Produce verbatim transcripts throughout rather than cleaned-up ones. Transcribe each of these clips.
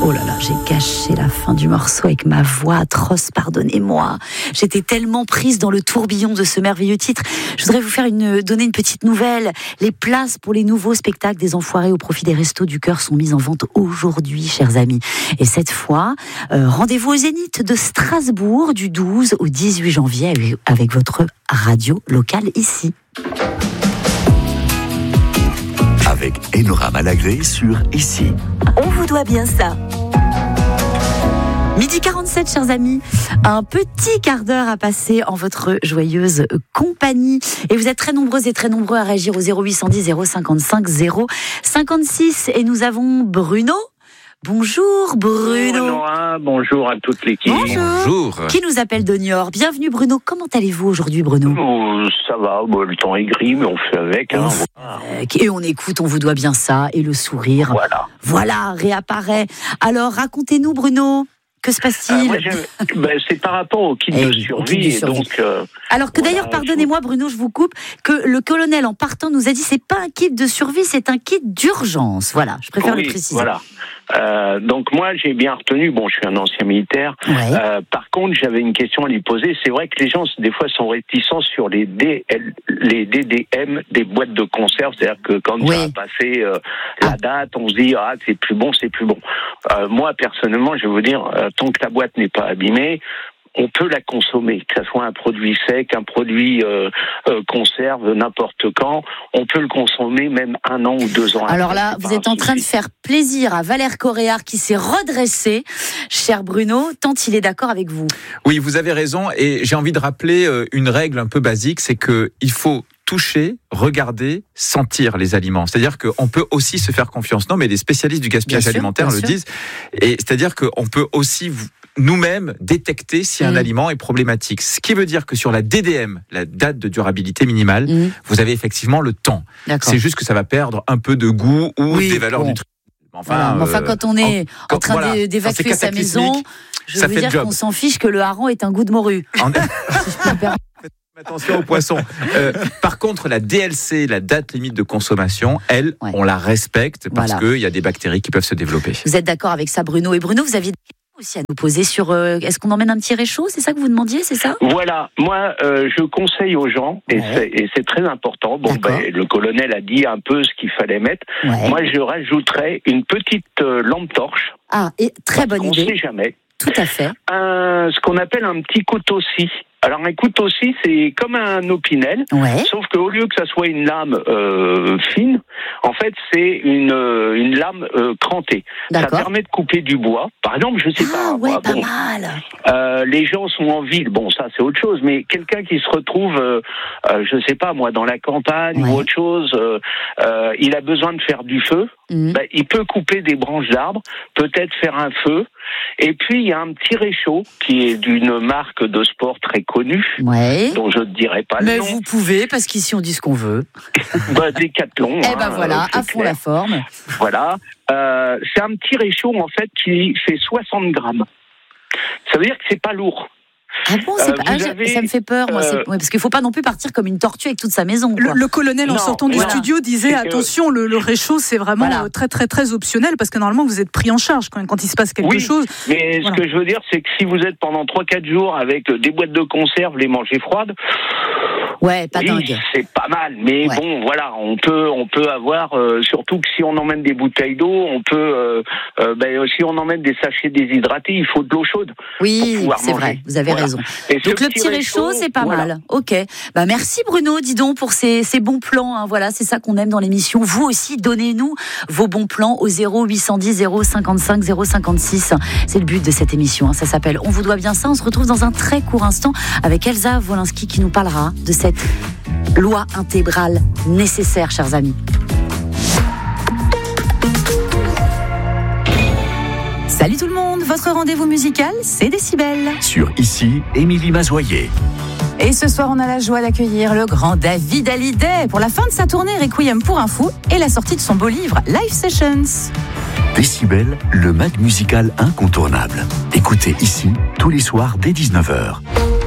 Oh là là, j'ai gâché la fin du morceau avec ma voix atroce, pardonnez-moi. J'étais tellement prise dans le tourbillon de ce merveilleux titre. Je voudrais vous faire une, donner une petite nouvelle. Les places pour les nouveaux spectacles des Enfoirés au profit des Restos du Cœur sont mises en vente aujourd'hui, chers amis. Et cette fois, euh, rendez-vous au Zénith de Strasbourg du douze au dix-huit janvier avec votre radio locale ici. Avec Enora Malagré sur Ici. On vous doit bien ça. Midi quarante-sept, chers amis, un petit quart d'heure à passer en votre joyeuse compagnie. Et vous êtes très nombreuses et très nombreux à réagir au zéro huit cent dix zéro cinquante-cinq zéro cinquante-six. Et nous avons Bruno. Bonjour Bruno. Bonjour Nora, bonjour à toute l'équipe. Bonjour. Bonjour. Qui nous appelle de Niort. Bienvenue Bruno. Comment allez-vous aujourd'hui Bruno ? Oh, ça va, bon, le temps est gris, mais on fait avec. Hein, voilà. Et on écoute, on vous doit bien ça. Et le sourire, voilà, voilà réapparaît. Alors racontez-nous Bruno. Que se passe-t-il ? euh, ben, C'est par rapport au kit, eh, de, survie, kit de survie. Donc, euh, Alors que voilà, d'ailleurs, pardonnez-moi Bruno, je vous coupe, que le colonel en partant nous a dit c'est pas un kit de survie, c'est un kit d'urgence. Voilà, je préfère oui, le préciser. Voilà. Euh, donc moi j'ai bien retenu, bon je suis un ancien militaire, Ouais. euh, par contre j'avais une question à lui poser. C'est vrai que les gens des fois sont réticents sur les D L, les D D M des boîtes de conserve, c'est-à-dire que quand Oui. ça a passé euh, la Ah. date, on se dit ah c'est plus bon, c'est plus bon. Euh, moi personnellement je vais vous dire, euh, tant que la boîte n'est pas abîmée, on peut la consommer, que ce soit un produit sec, un produit euh, euh, conserve, n'importe quand, on peut le consommer même un an ou deux ans. Alors après, là, c'est vous pas êtes un en train de souci. faire plaisir à Valère Coréard qui s'est redressé, cher Bruno, tant il est d'accord avec vous. Oui, vous avez raison, et j'ai envie de rappeler euh, une règle un peu basique, c'est que il faut toucher, regarder, sentir les aliments. C'est-à-dire qu'on peut aussi se faire confiance. Non, mais les spécialistes du gaspillage Bien sûr, alimentaire bien le sûr. disent. Et c'est-à-dire qu'on peut aussi vous- nous-mêmes détecter si un Mmh. aliment est problématique. Ce qui veut dire que sur la D D M, la date de durabilité minimale, Mmh. vous avez effectivement le temps. D'accord. C'est juste que ça va perdre un peu de goût ou Oui, des valeurs bon. nutritives. Enfin, Voilà. Mais enfin, euh, quand on est en, quand- train voilà, d'é- quand d'évacuer c'est sa maison, cataclysmique, je ça veux fait le dire job. qu'on s'en fiche que le hareng est un goût de morue. En- Si je peux me permettre. Attention aux poissons. Euh, par contre, la D L C, la date limite de consommation, elle, Ouais. on la respecte parce Voilà. qu'il y a des bactéries qui peuvent se développer. Vous êtes d'accord avec ça, Bruno ? Et Bruno, vous aviez des questions aussi à nous poser sur euh, est-ce qu'on emmène un petit réchaud ? C'est ça que vous demandiez, c'est ça ? Voilà, moi euh, je conseille aux gens, et, Ouais. c'est, et c'est très important, bon, D'accord. ben, le colonel a dit un peu ce qu'il fallait mettre, Ouais. moi je rajouterais une petite euh, lampe torche, Ah, et très bonne on ne idée. sait jamais, Tout à fait. un, ce qu'on appelle un petit couteau-scie. Alors un couteau-scie c'est comme un opinel, Ouais. sauf qu'au lieu que ça soit une lame euh, fine, en fait c'est une, euh, une lame euh, crantée. Ça D'accord. permet de couper du bois, par exemple je sais Ah pas, ouais, moi, pas bon, mal. Euh, les gens sont en ville, bon ça c'est autre chose, mais quelqu'un qui se retrouve, euh, euh, je sais pas moi, dans la campagne Ouais. ou autre chose, euh, euh, il a besoin de faire du feu, Mmh. ben, il peut couper des branches d'arbres, peut-être faire un feu, et puis il y a un petit réchaud qui est d'une marque de sport très connue, Ouais. dont je ne dirais pas Mais le nom, vous pouvez, parce qu'ici on dit ce qu'on veut. bah, Décathlon. Eh ben hein, voilà, euh, c'est à fond clair. la forme. Voilà. Euh, c'est un petit réchaud en fait qui fait soixante grammes. Ça veut dire que c'est pas lourd. Ah bon, c'est Euh, pas- vous ah, j'ai- avez, ça me fait peur, moi. c'est- euh, ouais, parce qu'il faut pas non plus partir comme une tortue avec toute sa maison. Le, Quoi. le colonel, en Non, sortant du voilà. studio, disait C'est que- attention, le, le réchaud, c'est vraiment Voilà. euh, très, très, très optionnel parce que normalement, vous êtes pris en charge quand, quand il se passe quelque Oui, chose. Mais Voilà. ce que je veux dire, c'est que si vous êtes pendant trois quatre jours avec des boîtes de conserve, les manger froides, Ouais, pas oui, dingue. c'est pas mal. Mais Ouais. bon, voilà, on peut, on peut avoir, euh, surtout que si on emmène des bouteilles d'eau, on peut, euh, euh, ben, si on emmène des sachets déshydratés, il faut de l'eau chaude. Oui, pour pouvoir c'est manger. vrai, vous avez Voilà. raison. Et ce Donc le petit réchaud, c'est pas voilà. mal. Ok. Bah merci Bruno, dis donc pour ces, ces bons plans. Hein. Voilà, c'est ça qu'on aime dans l'émission. Vous aussi, donnez-nous vos bons plans au zéro huit cent dix zéro cinquante-cinq zéro cinquante-six. C'est le but de cette émission. Hein. Ça s'appelle On vous doit bien ça. On se retrouve dans un très court instant avec Elsa Wolinski qui nous parlera de cette loi intégrale nécessaire, chers amis. Salut tout le monde, votre rendez-vous musical, c'est Décibel. Sur Ici, Émilie Mazoyer. Et ce soir, on a la joie d'accueillir le grand David Hallyday pour la fin de sa tournée Requiem pour un fou et la sortie de son beau livre Live Sessions. Décibel, le mag musical incontournable. Écoutez Ici, tous les soirs dès dix-neuf heures.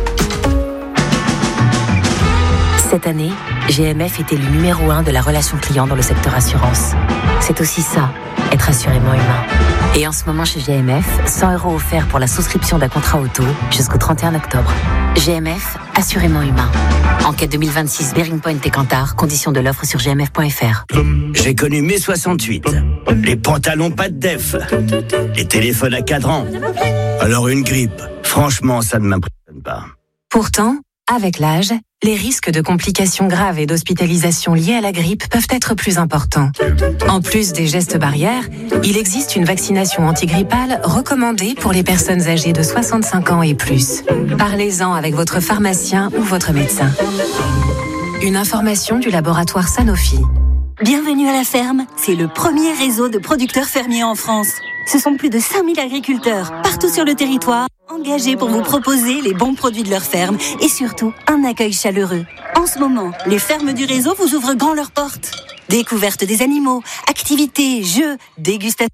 Cette année, G M F était le numéro un de la relation client dans le secteur assurance. C'est aussi ça, être assurément humain. Et en ce moment chez G M F, cent euros offerts pour la souscription d'un contrat auto jusqu'au trente et un octobre. G M F, assurément humain. Enquête deux mille vingt-six, Bearing Point et Kantar, conditions de l'offre sur g m f point f r. J'ai connu mai soixante-huit. Les pantalons pas de def. Les téléphones à cadran. Alors une grippe, franchement, ça ne m'impressionne pas. Pourtant, avec l'âge, les risques de complications graves et d'hospitalisation liées à la grippe peuvent être plus importants. En plus des gestes barrières, il existe une vaccination antigrippale recommandée pour les personnes âgées de soixante-cinq ans et plus. Parlez-en avec votre pharmacien ou votre médecin. Une information du laboratoire Sanofi. Bienvenue à la ferme, c'est le premier réseau de producteurs fermiers en France. Ce sont plus de cinq mille agriculteurs, partout sur le territoire, engagés pour vous proposer les bons produits de leur ferme et surtout un accueil chaleureux. En ce moment, les fermes du réseau vous ouvrent grand leurs portes. Découverte des animaux, activités, jeux, dégustations.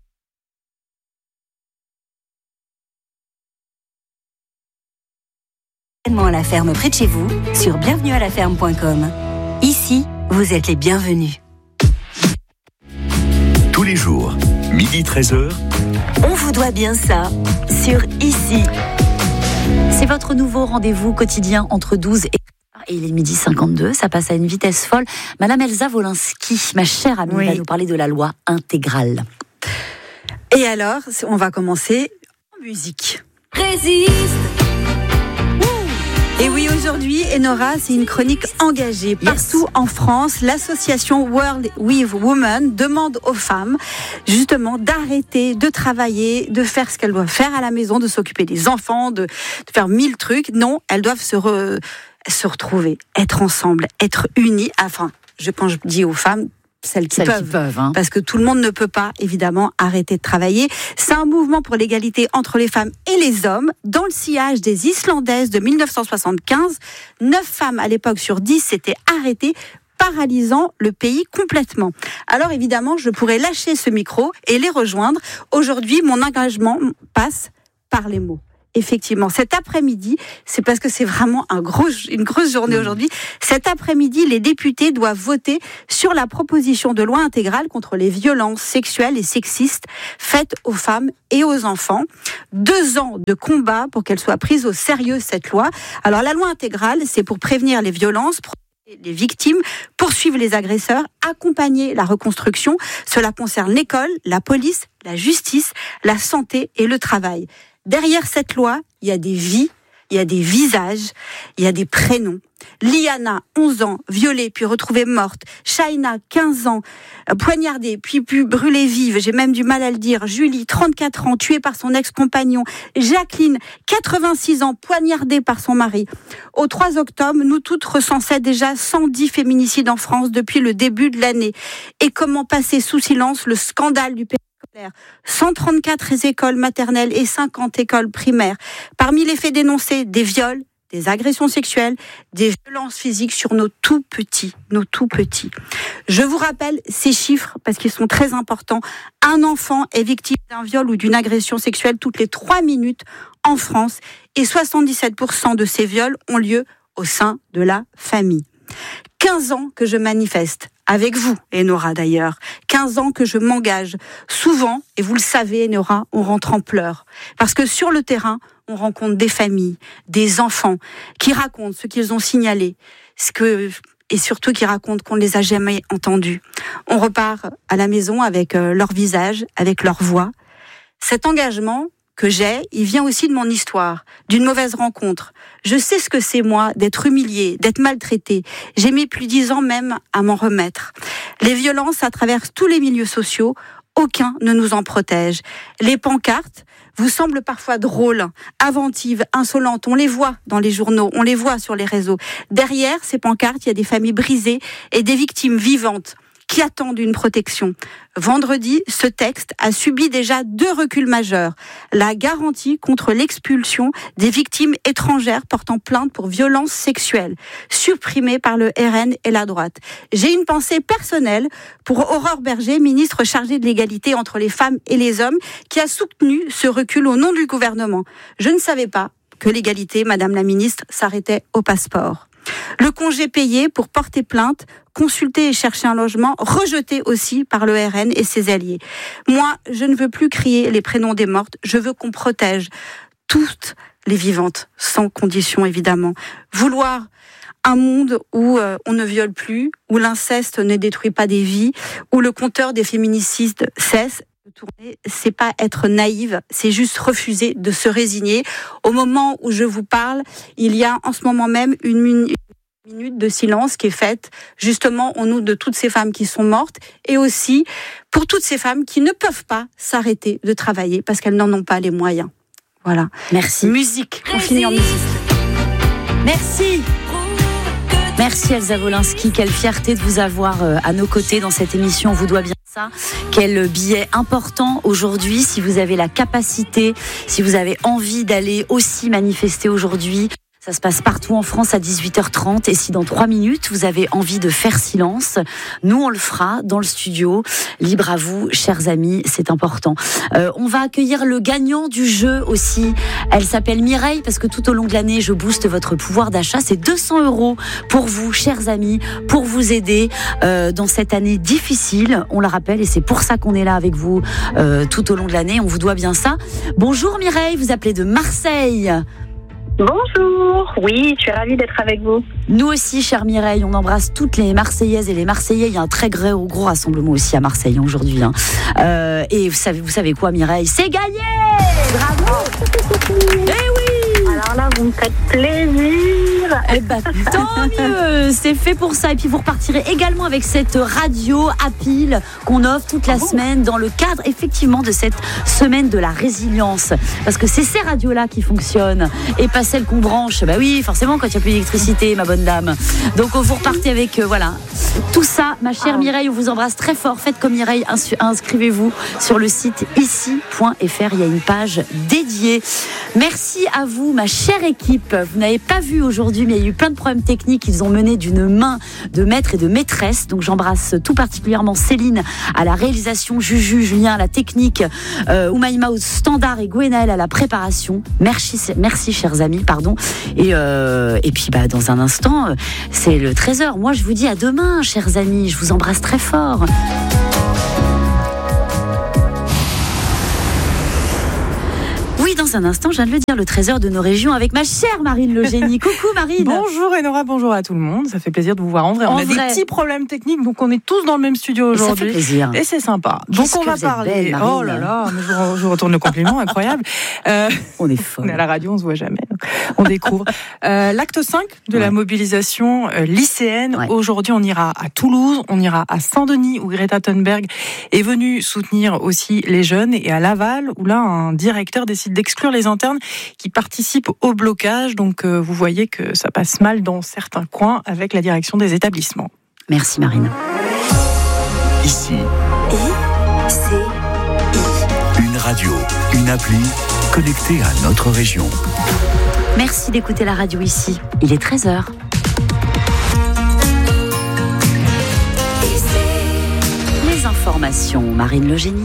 À la ferme près de chez vous, sur bienvenue à la ferme point com. Ici, vous êtes les bienvenus. Tous les jours, midi treize heures. On vous doit bien ça, sur Ici. C'est votre nouveau rendez-vous quotidien entre douze et et il est midi cinquante-deux, ça passe à une vitesse folle. Madame Elsa Wolinski, ma chère amie, oui. va nous parler de la loi intégrale. Et alors, on va commencer en musique. Résiste. Et oui, aujourd'hui, Enora, c'est une chronique engagée. Partout yes. en France, l'association World with Women demande aux femmes, justement, d'arrêter de travailler, de faire ce qu'elles doivent faire à la maison, de s'occuper des enfants, de, de faire mille trucs. Non, elles doivent se, re, se retrouver, être ensemble, être unies. Enfin, je, quand je dis aux femmes, celles qui celles peuvent, qui peuvent hein. parce que tout le monde ne peut pas, évidemment, arrêter de travailler. C'est un mouvement pour l'égalité entre les femmes et les hommes. Dans le sillage des Islandaises de dix-neuf cent soixante-quinze, neuf femmes à l'époque sur dix s'étaient arrêtées, paralysant le pays complètement. Alors évidemment, je pourrais lâcher ce micro et les rejoindre. Aujourd'hui, mon engagement passe par les mots. Effectivement, cet après-midi, c'est parce que c'est vraiment un gros, une grosse journée aujourd'hui. Cet après-midi, les députés doivent voter sur la proposition de loi intégrale contre les violences sexuelles et sexistes faites aux femmes et aux enfants. Deux ans de combat pour qu'elle soit prise au sérieux, cette loi. Alors, la loi intégrale, c'est pour prévenir les violences, les victimes, poursuivre les agresseurs, accompagner la reconstruction. Cela concerne l'école, la police, la justice, la santé et le travail. Derrière cette loi, il y a des vies, il y a des visages, il y a des prénoms. Liana, onze ans, violée puis retrouvée morte. Shaina, quinze ans, poignardée puis, puis brûlée vive. J'ai même du mal à le dire. Julie, trente-quatre ans, tuée par son ex-compagnon. Jacqueline, quatre-vingt-six ans, poignardée par son mari. Au trois octobre, nous toutes recensaient déjà cent dix féminicides en France depuis le début de l'année. Et comment passer sous silence le scandale du périscolaire ? cent trente-quatre écoles maternelles et cinquante écoles primaires. Parmi les faits dénoncés, des viols, des agressions sexuelles, des violences physiques sur nos tout petits, nos tout petits. Je vous rappelle ces chiffres parce qu'ils sont très importants. Un enfant est victime d'un viol ou d'une agression sexuelle toutes les trois minutes en France et soixante-dix-sept pour cent de ces viols ont lieu au sein de la famille. quinze ans que je manifeste, avec vous, Enora d'ailleurs. quinze ans que je m'engage. Souvent, et vous le savez, Enora, on rentre en pleurs. Parce que sur le terrain, on rencontre des familles, des enfants, qui racontent ce qu'ils ont signalé, ce que, et surtout qui racontent qu'on ne les a jamais entendus. On repart à la maison avec leur visage, avec leur voix. Cet engagement que j'ai, il vient aussi de mon histoire, d'une mauvaise rencontre. Je sais ce que c'est, moi, d'être humiliée, d'être maltraitée. J'ai mis plus de dix ans même à m'en remettre. Les violences à travers tous les milieux sociaux, aucun ne nous en protège. Les pancartes vous semblent parfois drôles, inventives, insolentes. On les voit dans les journaux, on les voit sur les réseaux. Derrière ces pancartes, il y a des familles brisées et des victimes vivantes qui attendent une protection. Vendredi, ce texte a subi déjà deux reculs majeurs. La garantie contre l'expulsion des victimes étrangères portant plainte pour violences sexuelles, supprimée par le R N et la droite. J'ai une pensée personnelle pour Aurore Berger, ministre chargée de l'égalité entre les femmes et les hommes, qui a soutenu ce recul au nom du gouvernement. Je ne savais pas que l'égalité, Madame la ministre, s'arrêtait au passeport. Le congé payé pour porter plainte, consulter et chercher un logement, rejeté aussi par le R N et ses alliés. Moi, je ne veux plus crier les prénoms des mortes, je veux qu'on protège toutes les vivantes, sans condition évidemment. Vouloir un monde où euh, on ne viole plus, où l'inceste ne détruit pas des vies, où le compteur des féminicides cesse de tourner, c'est pas être naïve, c'est juste refuser de se résigner. Au moment où je vous parle, il y a en ce moment même une minute minute de silence qui est faite justement au nom de toutes ces femmes qui sont mortes et aussi pour toutes ces femmes qui ne peuvent pas s'arrêter de travailler parce qu'elles n'en ont pas les moyens. Voilà. Merci. Musique. On finit en musique. Merci. Merci Elsa Wolinski, quelle fierté de vous avoir à nos côtés dans cette émission, on vous doit bien ça. Quel billet important aujourd'hui, si vous avez la capacité, si vous avez envie d'aller aussi manifester aujourd'hui. Ça se passe partout en France à dix-huit heures trente et si dans trois minutes vous avez envie de faire silence, nous on le fera dans le studio. Libre à vous, chers amis, c'est important. Euh, on va accueillir le gagnant du jeu aussi. Elle s'appelle Mireille parce que tout au long de l'année je booste votre pouvoir d'achat. C'est deux cents euros pour vous, chers amis, pour vous aider euh, dans cette année difficile. On le rappelle et c'est pour ça qu'on est là avec vous euh, tout au long de l'année. On vous doit bien ça. Bonjour Mireille, vous appelez de Marseille. Bonjour, oui, je suis ravie d'être avec vous. Nous aussi, chère Mireille, on embrasse toutes les Marseillaises et les Marseillais. Il y a un très gros, gros rassemblement aussi à Marseille aujourd'hui. Hein. Euh, et vous savez, vous savez quoi, Mireille ? C'est gagné ! Bravo ! Eh oui ! Alors là, vous me faites plaisir. Eh ben, tant mieux, c'est fait pour ça. Et puis vous repartirez également avec cette radio à pile qu'on offre toute la semaine dans le cadre effectivement de cette semaine de la résilience. Parce que c'est ces radios-là qui fonctionnent et pas celles qu'on branche. Bah oui, forcément quand il n'y a plus d'électricité, ma bonne dame. Donc vous repartez avec euh, voilà tout ça, ma chère Mireille. On vous embrasse très fort. Faites comme Mireille, ins- inscrivez-vous sur le site ici point f r. Il y a une page dédiée. Merci à vous, ma chère équipe. Vous n'avez pas vu aujourd'hui, mais il y a eu plein de problèmes techniques. Ils ont mené d'une main de maître et de maîtresse. Donc j'embrasse tout particulièrement Céline à la réalisation, Juju, Julien à la technique, euh, Oumaïma au standard et Gwenaël à la préparation. Merci, merci chers amis, pardon. Et, euh, et puis bah, dans un instant, c'est le treize heures. Moi je vous dis à demain, chers amis. Je vous embrasse très fort. Oui, dans un instant, je viens de le dire, le trésor de nos régions avec ma chère Marine Le Génie. Coucou Marine. Bonjour Enora, bonjour à tout le monde. Ça fait plaisir de vous voir en vrai. On En a vrai. des petits problèmes techniques, donc on est tous dans le même studio aujourd'hui. Ça fait plaisir. Et c'est sympa. Qu'est-ce Donc on que va vous êtes parler. belle, Marine. Oh là là, mais je, vous- je vous retourne le compliment, incroyable. Euh, On est folle. on est à la radio, on se voit jamais. donc On découvre. Euh, l'acte cinq de Ouais. la mobilisation euh, lycéenne. Ouais. Aujourd'hui, on ira à Toulouse, on ira à Saint-Denis où Greta Thunberg est venue soutenir aussi les jeunes et à Laval où là un directeur décide d'exclure les internes qui participent au blocage. Donc euh, vous voyez que ça passe mal dans certains coins avec la direction des établissements. Merci Marine. Ici, C'est une radio, une appli connectée à notre région. Merci d'écouter la radio ici. Il est treize heures. Les informations, Marine Le Génie.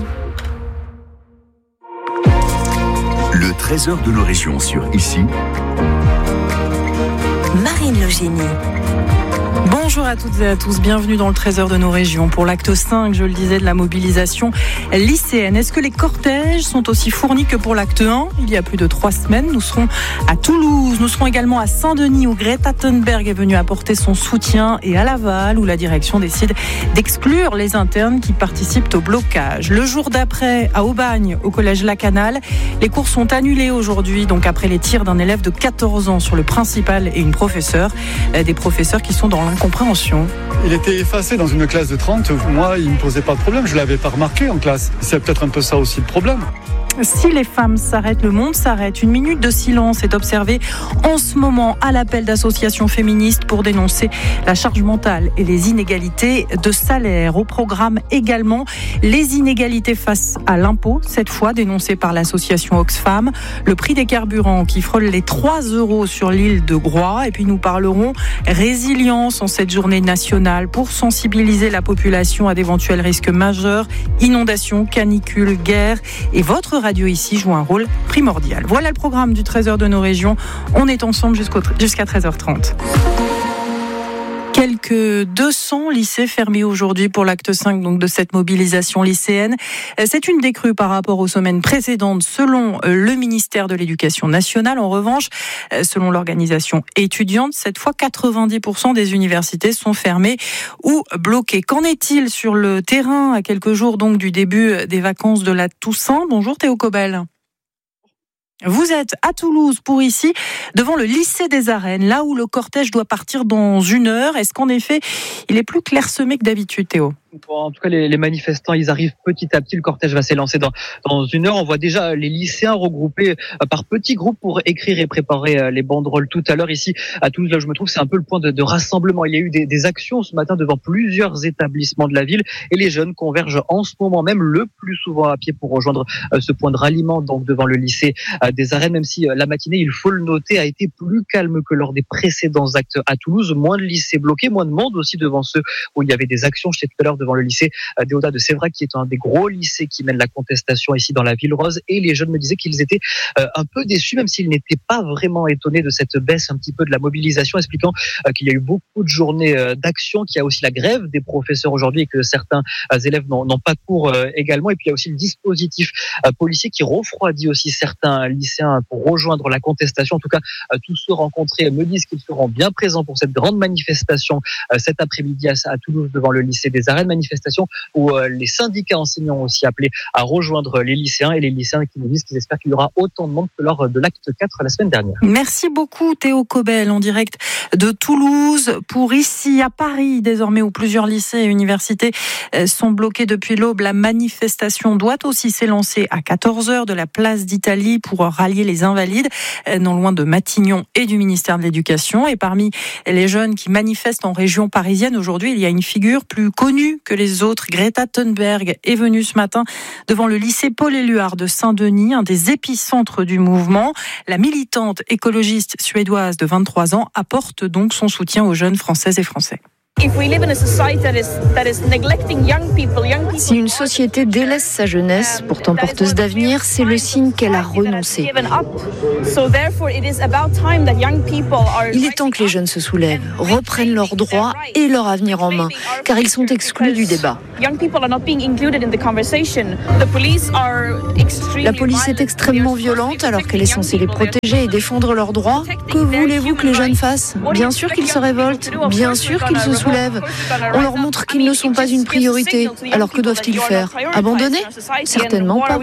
Le trésor de nos régions sur Ici, Marine Le Génie. Bonjour à toutes et à tous, bienvenue dans le trésor de nos régions pour l'acte cinq, je le disais, de la mobilisation lycéenne. Est-ce que les cortèges sont aussi fournis que pour l'acte un ? Il y a plus de trois semaines, nous serons à Toulouse, nous serons également à Saint-Denis où Greta Thunberg est venue apporter son soutien et à Laval où la direction décide d'exclure les internes qui participent au blocage. Le jour d'après, à Aubagne, au collège Lacanal, les cours sont annulés aujourd'hui, donc après les tirs d'un élève de quatorze ans sur le principal et une professeure, des professeurs qui sont dans l'incompréhension. Il était effacé dans une classe de trente. Moi, il ne me posait pas de problème. Je ne l'avais pas remarqué en classe. C'est peut-être un peu ça aussi le problème. Si les femmes s'arrêtent, le monde s'arrête. Une minute de silence est observée en ce moment à l'appel d'associations féministes pour dénoncer la charge mentale et les inégalités de salaire. Au programme également, les inégalités face à l'impôt, cette fois dénoncées par l'association Oxfam, le prix des carburants qui frôle les trois euros sur l'île de Groix. Et puis nous parlerons résilience en cette journée nationale pour sensibiliser la population à d'éventuels risques majeurs, inondations, canicules, guerre. Et votre radio ici joue un rôle primordial. Voilà le programme du trésor de nos régions. On est ensemble jusqu'au, jusqu'à treize heures trente. Quelques deux cents lycées fermés aujourd'hui pour l'acte cinq donc de cette mobilisation lycéenne. C'est une décrue par rapport aux semaines précédentes selon le ministère de l'Éducation nationale. En revanche, selon l'organisation étudiante, cette fois quatre-vingt-dix pour cent des universités sont fermées ou bloquées. Qu'en est-il sur le terrain à quelques jours donc du début des vacances de la Toussaint ? Bonjour Théo Cobel. Vous êtes à Toulouse pour ici, devant le lycée des Arènes, là où le cortège doit partir dans une heure. Est-ce qu'en effet, il est plus clairsemé que d'habitude, Théo ? En tout cas, les, les manifestants, ils arrivent petit à petit. Le cortège va s'élancer dans, dans une heure. On voit déjà les lycéens regroupés par petits groupes pour écrire et préparer les banderoles tout à l'heure. Ici, à Toulouse, là où je me trouve, c'est un peu le point de, de rassemblement. Il y a eu des, des actions ce matin devant plusieurs établissements de la ville et les jeunes convergent en ce moment même le plus souvent à pied pour rejoindre ce point de ralliement, donc devant le lycée des Arènes, même si la matinée, il faut le noter, a été plus calme que lors des précédents actes à Toulouse. Moins de lycées bloqués, moins de monde aussi devant ceux où il y avait des actions. Je sais tout à l'heure devant le lycée Déodat de Sévrac, qui est un des gros lycées qui mène la contestation ici dans la ville rose. Et les jeunes me disaient qu'ils étaient un peu déçus, même s'ils n'étaient pas vraiment étonnés de cette baisse un petit peu de la mobilisation, expliquant qu'il y a eu beaucoup de journées d'action, qu'il y a aussi la grève des professeurs aujourd'hui et que certains élèves n'ont, n'ont pas cours également. Et puis il y a aussi le dispositif policier qui refroidit aussi certains lycéens pour rejoindre la contestation. En tout cas, tous ceux rencontrés me disent qu'ils seront bien présents pour cette grande manifestation cet après-midi à Toulouse devant le lycée des Arènes. Manifestation où les syndicats enseignants ont aussi appelé à rejoindre les lycéens et les lycéens qui nous disent qu'ils espèrent qu'il y aura autant de monde que lors de l'acte quatre la semaine dernière. Merci beaucoup Théo Cobel en direct de Toulouse pour ici à Paris désormais où plusieurs lycées et universités sont bloqués depuis l'aube. La manifestation doit aussi s'élancer à quatorze heures de la place d'Italie pour rallier les invalides non loin de Matignon et du ministère de l'Éducation. Et parmi les jeunes qui manifestent en région parisienne aujourd'hui, il y a une figure plus connue que les autres. Greta Thunberg est venue ce matin devant le lycée Paul-Éluard de Saint-Denis, un des épicentres du mouvement. La militante écologiste suédoise de vingt-trois ans apporte donc son soutien aux jeunes Françaises et Français. Si une société délaisse sa jeunesse, pourtant porteuse d'avenir, c'est le signe qu'elle a renoncé. Il est temps que les jeunes se soulèvent, reprennent leurs droits et leur avenir en main, car ils sont exclus du débat. La police est extrêmement violente alors qu'elle est censée les protéger et défendre leurs droits. Que voulez-vous que les jeunes fassent ? Bien sûr qu'ils se révoltent, bien sûr qu'ils se soulèvent. On leur montre qu'ils ne sont pas une priorité. Alors que doivent-ils faire ? Abandonner ? Certainement pas.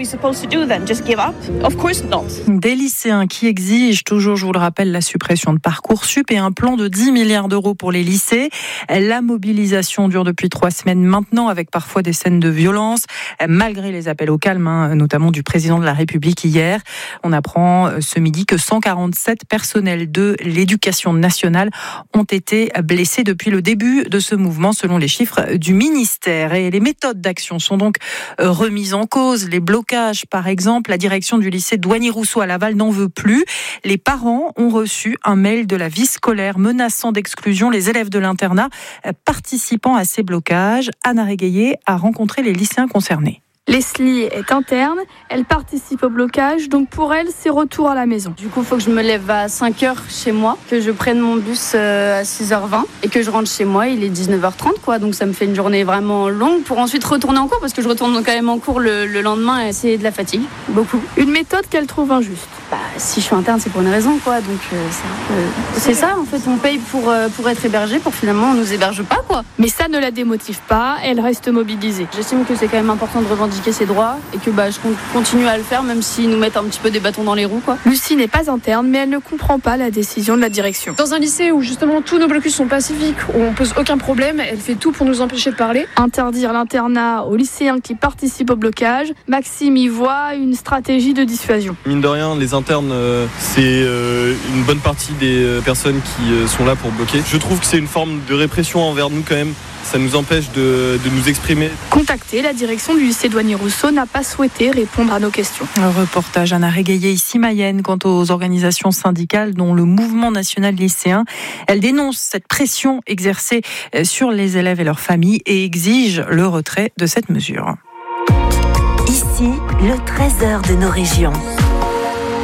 Des lycéens qui exigent toujours, je vous le rappelle, la suppression de Parcoursup et un plan de dix milliards d'euros pour les lycées. La mobilisation dure depuis trois semaines maintenant avec parfois des scènes de violence, malgré les appels au calme, hein, notamment du président de la République hier. On apprend ce midi que cent quarante-sept personnels de l'éducation nationale ont été blessés depuis le début de ce mouvement, selon les chiffres du ministère. Et les méthodes d'action sont donc remises en cause. Les blocages, par exemple, la direction du lycée Douanier-Rousseau à Laval n'en veut plus. Les parents ont reçu un mail de la vie scolaire menaçant d'exclusion les élèves de l'internat participant à ces blocages. Anna Régaillé a rencontré les lycéens concernés. Leslie est interne, elle participe au blocage, donc pour elle, c'est retour à la maison. Du coup, il faut que je me lève à cinq heures chez moi, que je prenne mon bus à six heures vingt et que je rentre chez moi, il est dix-neuf heures trente, quoi. Donc ça me fait une journée vraiment longue pour ensuite retourner en cours, parce que je retourne quand même en cours le, le lendemain et c'est de la fatigue, beaucoup. Une méthode qu'elle trouve injuste. Bah, si je suis interne, c'est pour une raison, quoi. Donc euh, c'est, un peu... c'est ça, en fait, on paye pour, euh, pour être hébergé, pour finalement on nous héberge pas, quoi. Mais ça ne la démotive pas, elle reste mobilisée. J'estime que c'est quand même important de revendiquer ses droits et que bah, je continue à le faire même s'ils nous mettent un petit peu des bâtons dans les roues, quoi. Lucie n'est pas interne mais elle ne comprend pas la décision de la direction. Dans un lycée où justement tous nos blocus sont pacifiques, où on pose aucun problème, elle fait tout pour nous empêcher de parler. Interdire l'internat aux lycéens qui participent au blocage, Maxime y voit une stratégie de dissuasion. Mine de rien, les internes, euh, c'est euh, une bonne partie des euh, personnes qui euh, sont là pour bloquer. Je trouve que c'est une forme de répression envers nous quand même. Ça nous empêche de, de nous exprimer. Contacté, la direction du lycée Douanier-Rousseau n'a pas souhaité répondre à nos questions. Un reportage Anna Régaillé ici Mayenne quant aux organisations syndicales dont le mouvement national lycéen. Elle dénonce cette pression exercée sur les élèves et leurs familles et exige le retrait de cette mesure. Ici, le trésor de nos régions.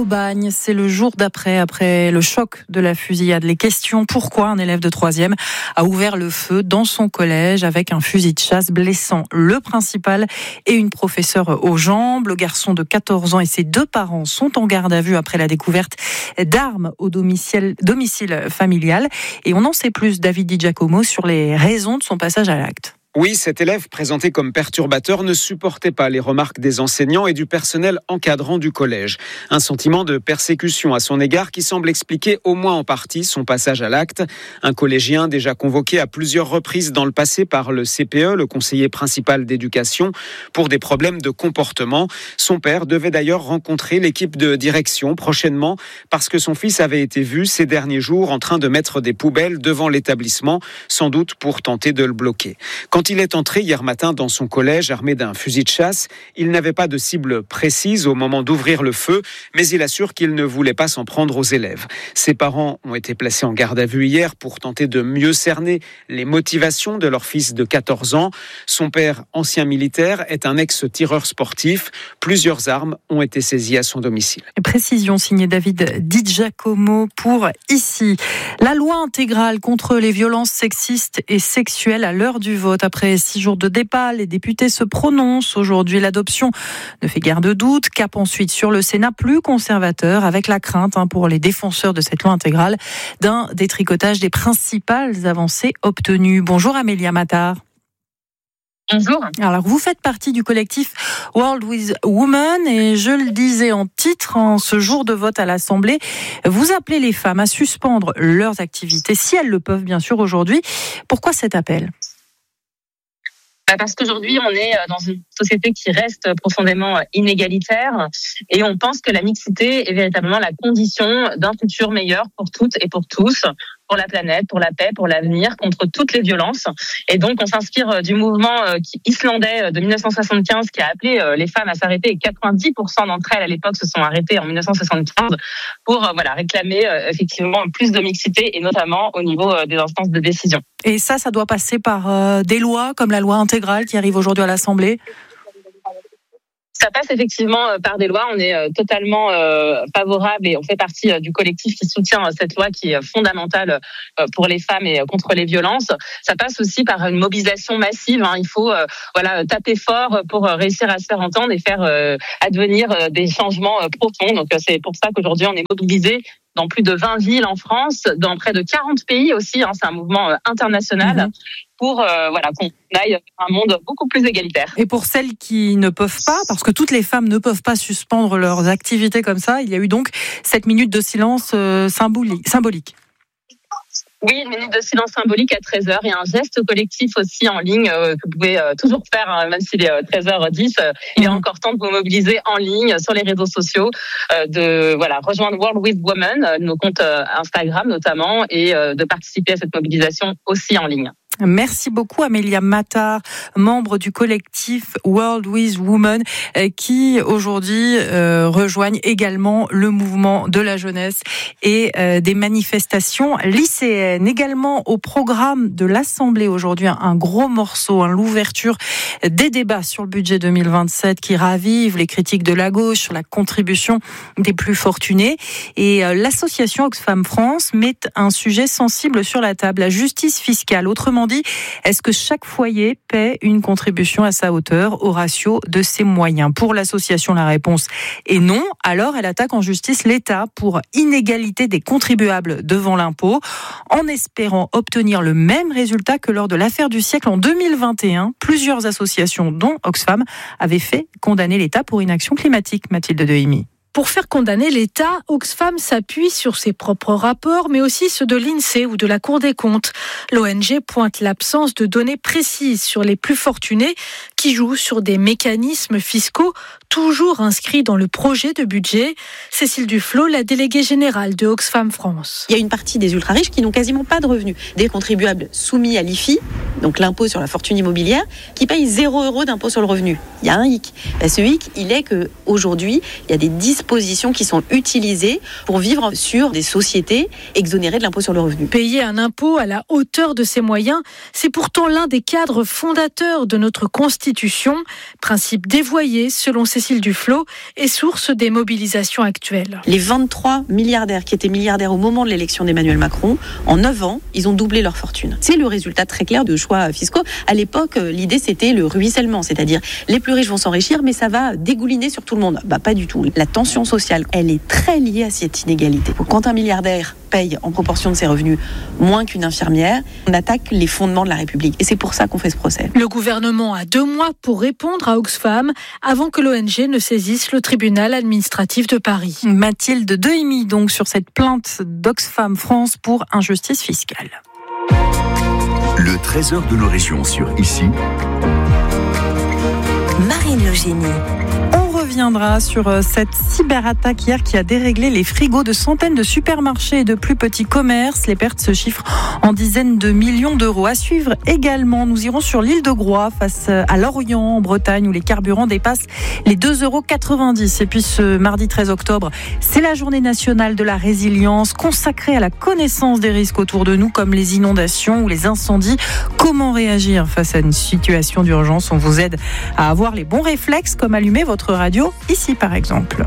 Aubagne, c'est le jour d'après, après le choc de la fusillade. Les questions, pourquoi un élève de troisième a ouvert le feu dans son collège avec un fusil de chasse, blessant le principal et une professeure aux jambes. Le garçon de quatorze ans et ses deux parents sont en garde à vue après la découverte d'armes au domicile, domicile familial. Et on en sait plus, David Di Giacomo, sur les raisons de son passage à l'acte. Oui, cet élève présenté comme perturbateur ne supportait pas les remarques des enseignants et du personnel encadrant du collège. Un sentiment de persécution à son égard qui semble expliquer au moins en partie son passage à l'acte. Un collégien déjà convoqué à plusieurs reprises dans le passé par le C P E, le conseiller principal d'éducation, pour des problèmes de comportement. Son père devait d'ailleurs rencontrer l'équipe de direction prochainement parce que son fils avait été vu ces derniers jours en train de mettre des poubelles devant l'établissement, sans doute pour tenter de le bloquer. Quand Quand il est entré hier matin dans son collège armé d'un fusil de chasse, il n'avait pas de cible précise au moment d'ouvrir le feu, mais il assure qu'il ne voulait pas s'en prendre aux élèves. Ses parents ont été placés en garde à vue hier pour tenter de mieux cerner les motivations de leur fils de quatorze ans. Son père, ancien militaire, est un ex-tireur sportif. Plusieurs armes ont été saisies à son domicile. Précision signée David Di Giacomo pour Ici. La loi intégrale contre les violences sexistes et sexuelles à l'heure du vote. Après six jours de débat, les députés se prononcent. Aujourd'hui, l'adoption ne fait guère de doute. Cap ensuite sur le Sénat plus conservateur, avec la crainte hein, pour les défenseurs de cette loi intégrale d'un détricotage des principales avancées obtenues. Bonjour Amélia Mattar. Bonjour. Alors, vous faites partie du collectif World with Women et je le disais en titre, en ce jour de vote à l'Assemblée, vous appelez les femmes à suspendre leurs activités, si elles le peuvent bien sûr aujourd'hui. Pourquoi cet appel ? Parce qu'aujourd'hui, on est dans une société qui reste profondément inégalitaire et on pense que la mixité est véritablement la condition d'un futur meilleur pour toutes et pour tous, pour la planète, pour la paix, pour l'avenir, contre toutes les violences. Et donc, on s'inspire du mouvement islandais de dix-neuf cent soixante-quinze qui a appelé les femmes à s'arrêter et quatre-vingt-dix pour cent d'entre elles, à l'époque, se sont arrêtées en dix-neuf cent soixante-quinze pour voilà, réclamer effectivement plus de mixité et notamment au niveau des instances de décision. Et ça, ça doit passer par euh, des lois comme la loi intégrale qui arrive aujourd'hui à l'Assemblée ? Ça passe effectivement par des lois. On est totalement euh, favorable et on fait partie du collectif qui soutient cette loi qui est fondamentale pour les femmes et contre les violences. Ça passe aussi par une mobilisation massive. Hein. Il faut euh, voilà taper fort pour réussir à se faire entendre et faire euh, advenir des changements profonds. Donc c'est pour ça qu'aujourd'hui on est mobilisés dans plus de vingt villes en France, dans près de quarante pays aussi. Hein. C'est un mouvement international. Mmh. Pour euh, voilà, qu'on aille vers un monde beaucoup plus égalitaire. Et pour celles qui ne peuvent pas, parce que toutes les femmes ne peuvent pas suspendre leurs activités comme ça, il y a eu donc cette minute de silence euh, symbolique. Oui, une minute de silence symbolique à treize heures. Il y a un geste collectif aussi en ligne euh, que vous pouvez euh, toujours faire, hein, même s'il est euh, treize heures dix. Euh, il est encore temps de vous mobiliser en ligne sur les réseaux sociaux, euh, de voilà rejoindre World with Women, euh, nos comptes euh, Instagram notamment, et euh, de participer à cette mobilisation aussi en ligne. Merci beaucoup Amélia Mattar, membre du collectif World with Women, qui aujourd'hui euh, rejoignent également le mouvement de la jeunesse et euh, des manifestations lycéennes. Également au programme de l'Assemblée aujourd'hui, un gros morceau, hein, l'ouverture des débats sur le budget deux mille vingt-sept qui ravive les critiques de la gauche sur la contribution des plus fortunés. Et euh, l'association Oxfam France met un sujet sensible sur la table, la justice fiscale. Autrement dit, est-ce que chaque foyer paie une contribution à sa hauteur au ratio de ses moyens ? Pour l'association, la réponse est non. Alors, elle attaque en justice l'État pour inégalité des contribuables devant l'impôt, en espérant obtenir le même résultat que lors de l'affaire du siècle en deux mille vingt et un. Plusieurs associations, dont Oxfam, avaient fait condamner l'État pour inaction climatique. Mathilde Dehimi. Pour faire condamner l'État, Oxfam s'appuie sur ses propres rapports, mais aussi ceux de l'INSEE ou de la Cour des comptes. L'O N G pointe l'absence de données précises sur les plus fortunés qui jouent sur des mécanismes fiscaux toujours inscrits dans le projet de budget. Cécile Duflot, la déléguée générale de Oxfam France. Il y a une partie des ultra-riches qui n'ont quasiment pas de revenus. Des contribuables soumis à l'I F I, donc l'impôt sur la fortune immobilière, qui payent zéro euro d'impôt sur le revenu. Il y a un hic. Ben, ce hic, il est qu'aujourd'hui, il y a des dysfonctionnements dispositions qui sont utilisées pour vivre sur des sociétés exonérées de l'impôt sur le revenu. Payer un impôt à la hauteur de ses moyens, c'est pourtant l'un des cadres fondateurs de notre Constitution. Principe dévoyé, selon Cécile Duflot, et source des mobilisations actuelles. Les vingt-trois milliardaires qui étaient milliardaires au moment de l'élection d'Emmanuel Macron, en neuf ans, ils ont doublé leur fortune. C'est le résultat très clair de choix fiscaux. À l'époque, l'idée c'était le ruissellement, c'est-à-dire les plus riches vont s'enrichir, mais ça va dégouliner sur tout le monde. Bah pas du tout. La tension sociale, elle est très liée à cette inégalité. Quand un milliardaire paye en proportion de ses revenus moins qu'une infirmière, on attaque les fondements de la République. Et c'est pour ça qu'on fait ce procès. Le gouvernement a deux mois pour répondre à Oxfam avant que l'O N G ne saisisse le tribunal administratif de Paris. Mathilde Dehimi, donc, sur cette plainte d'Oxfam France pour injustice fiscale. Le trésor de nos régions sur Ici. Marine Logénie. On reviendra sur cette cyberattaque hier qui a déréglé les frigos de centaines de supermarchés et de plus petits commerces. Les pertes se chiffrent en dizaines de millions d'euros. À suivre également, nous irons sur l'île de Groix, face à Lorient, en Bretagne, où les carburants dépassent les deux euros quatre-vingt-dix. Et puis ce mardi treize octobre, c'est la journée nationale de la résilience, consacrée à la connaissance des risques autour de nous, comme les inondations ou les incendies. Comment réagir face à une situation d'urgence? On vous aide à avoir les bons réflexes, comme allumer votre radio ici par exemple.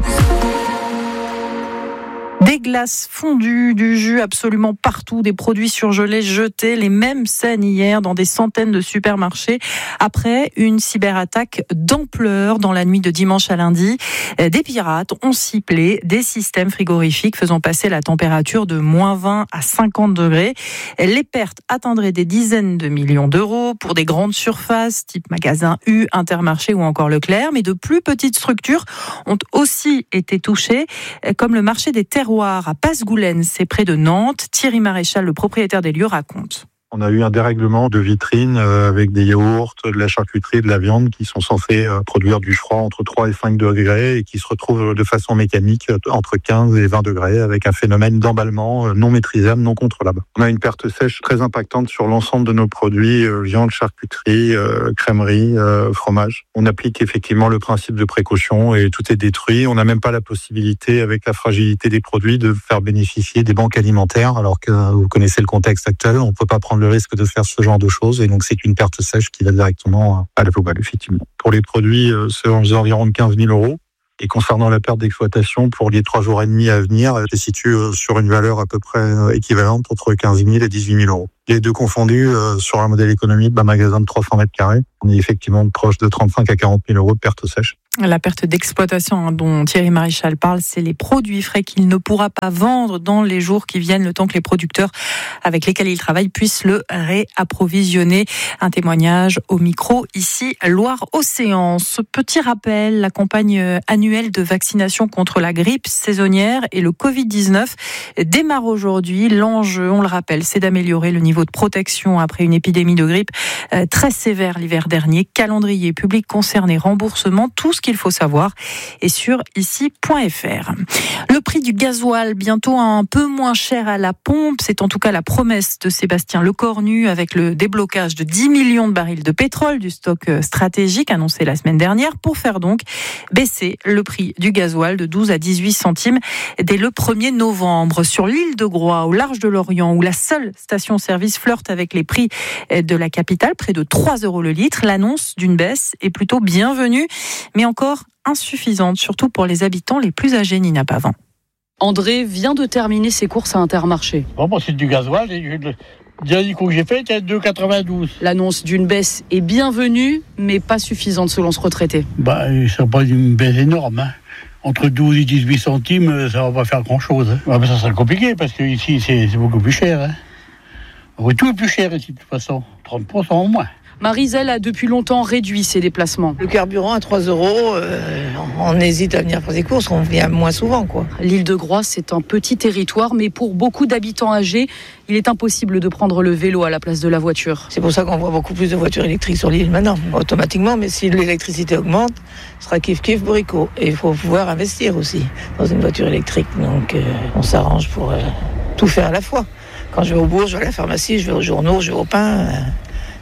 Des glaces fondues, du jus absolument partout, des produits surgelés jetés, les mêmes scènes hier dans des centaines de supermarchés après une cyberattaque d'ampleur dans la nuit de dimanche à lundi. Des pirates ont ciblé des systèmes frigorifiques faisant passer la température de moins vingt à cinquante degrés. Les pertes atteindraient des dizaines de millions d'euros pour des grandes surfaces type Magasin U, Intermarché ou encore Leclerc, mais de plus petites structures ont aussi été touchées, comme le marché des terroirs à Passegoulaine, c'est près de Nantes. Thierry Maréchal, le propriétaire des lieux, raconte. On a eu un dérèglement de vitrines avec des yaourts, de la charcuterie, de la viande qui sont censés produire du froid entre trois et cinq degrés et qui se retrouvent de façon mécanique entre quinze et vingt degrés avec un phénomène d'emballement non maîtrisable, non contrôlable. On a une perte sèche très impactante sur l'ensemble de nos produits, viande, charcuterie, crèmerie, fromage. On applique effectivement le principe de précaution et tout est détruit. On n'a même pas la possibilité, avec la fragilité des produits, de faire bénéficier des banques alimentaires alors que vous connaissez le contexte actuel. On ne peut pas prendre le risque de faire ce genre de choses et donc c'est une perte sèche qui va directement à la poubelle effectivement. Pour les produits, c'est environ quinze mille euros. Et concernant la perte d'exploitation, pour les trois jours et demi à venir, elle se situe sur une valeur à peu près équivalente entre quinze mille et dix-huit mille euros. Les deux confondus, euh, sur un modèle économique d'un magasin de trois cents mètres carrés, on est effectivement proche de trente-cinq à quarante mille euros de perte sèche. La perte d'exploitation hein, dont Thierry Maréchal parle, c'est les produits frais qu'il ne pourra pas vendre dans les jours qui viennent, le temps que les producteurs avec lesquels il travaille puissent le réapprovisionner. Un témoignage au micro ici, Loire-Océan. Ce petit rappel, la campagne annuelle de vaccination contre la grippe saisonnière et le covid dix-neuf démarre aujourd'hui. L'enjeu, on le rappelle, c'est d'améliorer le niveau de protection après une épidémie de grippe très sévère l'hiver dernier. Calendrier, public concerné, remboursement, tout ce qu'il faut savoir est sur ici point f r. Le prix du gasoil bientôt un peu moins cher à la pompe, c'est en tout cas la promesse de Sébastien Lecornu avec le déblocage de dix millions de barils de pétrole du stock stratégique annoncé la semaine dernière pour faire donc baisser le prix du gasoil de douze à dix-huit centimes dès le premier novembre. Sur l'île de Groix, au large de Lorient, où la seule station-service flirte avec les prix de la capitale, près de trois euros le litre, l'annonce d'une baisse est plutôt bienvenue, mais encore insuffisante, surtout pour les habitants les plus âgés, Nina Pavant. André vient de terminer ses courses à Intermarché. Bon, moi, c'est du gasoil. Le dernier coup que j'ai fait était deux euros quatre-vingt-douze. L'annonce d'une baisse est bienvenue, mais pas suffisante selon ce retraité. Bah, ça n'est pas une baisse énorme. Hein. Entre douze et dix-huit centimes, ça ne va pas faire grand-chose. Hein. Ah, ben, ça sera compliqué parce qu'ici, c'est, c'est beaucoup plus cher. Hein. Oui, tout est plus cher ici, de toute façon. trente pour cent au moins. Maryzelle a depuis longtemps réduit ses déplacements. Le carburant à trois euros, euh, on hésite à venir faire des courses, on vient moins souvent, quoi. L'île de Groix, c'est un petit territoire, mais pour beaucoup d'habitants âgés, il est impossible de prendre le vélo à la place de la voiture. C'est pour ça qu'on voit beaucoup plus de voitures électriques sur l'île maintenant, automatiquement, mais si l'électricité augmente, ce sera kiff-kiff bourricot. Et il faut pouvoir investir aussi dans une voiture électrique, donc euh, on s'arrange pour euh, tout faire à la fois. Quand je vais au bourg, je vais à la pharmacie, je vais aux journaux, je vais au pain... Euh,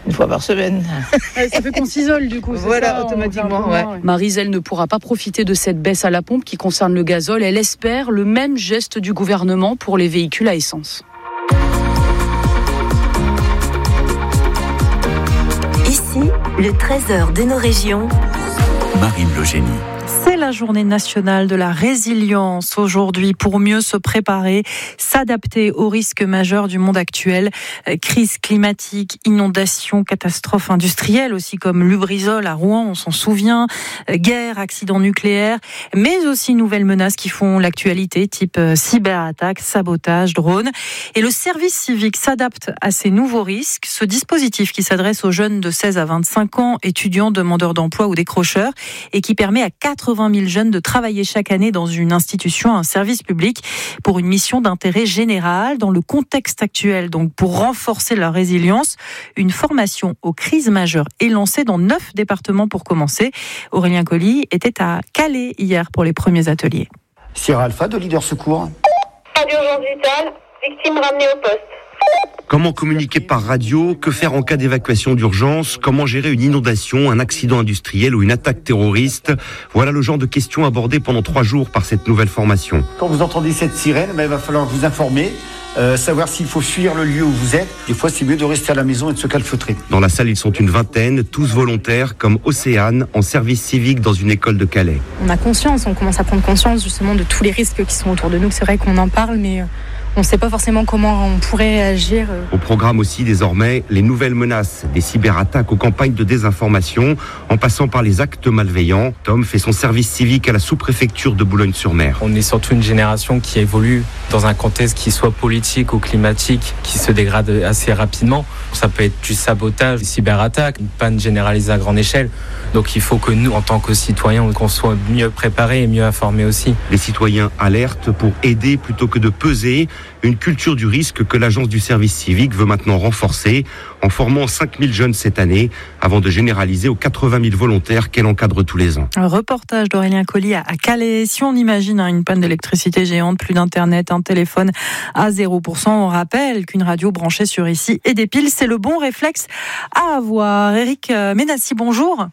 une fois par semaine. Ça fait qu'on s'isole du coup. Voilà, ça, automatiquement. Ouais. Ouais. Maryse, elle ne pourra pas profiter de cette baisse à la pompe qui concerne le gazole. Elle espère le même geste du gouvernement pour les véhicules à essence. Ici, le trésor de nos régions. Marine Le Génie. C'est la journée nationale de la résilience aujourd'hui pour mieux se préparer, s'adapter aux risques majeurs du monde actuel. Crise climatique, inondations, catastrophes industrielles aussi comme Lubrizol à Rouen, on s'en souvient, guerre, accidents nucléaires, mais aussi nouvelles menaces qui font l'actualité, type cyberattaques, sabotage, drones. Et le service civique s'adapte à ces nouveaux risques. Ce dispositif qui s'adresse aux jeunes de seize à vingt-cinq ans, étudiants, demandeurs d'emploi ou décrocheurs, et qui permet à quatre-vingt mille jeunes de travailler chaque année dans une institution, un service public, pour une mission d'intérêt général. Dans le contexte actuel, donc pour renforcer leur résilience, une formation aux crises majeures est lancée dans neuf départements pour commencer. Aurélien Colli était à Calais hier pour les premiers ateliers. Sierra Alpha de Leader Secours. Pas d'urgence vitale, victime ramenée au poste. Comment communiquer par radio? Que faire en cas d'évacuation d'urgence? Comment gérer une inondation, un accident industriel ou une attaque terroriste? Voilà le genre de questions abordées pendant trois jours par cette nouvelle formation. Quand vous entendez cette sirène, ben, il va falloir vous informer, euh, savoir s'il faut fuir le lieu où vous êtes. Des fois, c'est mieux de rester à la maison et de se calfeutrer. Dans la salle, ils sont une vingtaine, tous volontaires, comme Océane, en service civique dans une école de Calais. On a conscience, on commence à prendre conscience justement de tous les risques qui sont autour de nous. C'est vrai qu'on en parle, mais on ne sait pas forcément comment on pourrait agir. Au programme aussi, désormais, les nouvelles menaces, des cyberattaques aux campagnes de désinformation, en passant par les actes malveillants. Tom fait son service civique à la sous-préfecture de Boulogne-sur-Mer. On est surtout une génération qui évolue dans un contexte qui soit politique ou climatique, qui se dégrade assez rapidement. Ça peut être du sabotage, des cyberattaques, une panne généralisée à grande échelle. Donc il faut que nous, en tant que citoyens, qu'on soit mieux préparés et mieux informés aussi. Les citoyens alertent pour aider plutôt que de peser. Une culture du risque que l'agence du service civique veut maintenant renforcer en formant cinq mille jeunes cette année avant de généraliser aux quatre-vingt mille volontaires qu'elle encadre tous les ans. Un reportage d'Aurélien Colli à Calais. Si on imagine une panne d'électricité géante, plus d'internet, un téléphone à zéro pour cent, on rappelle qu'une radio branchée sur ici et des piles, c'est le bon réflexe à avoir. Éric Ménassi, bonjour.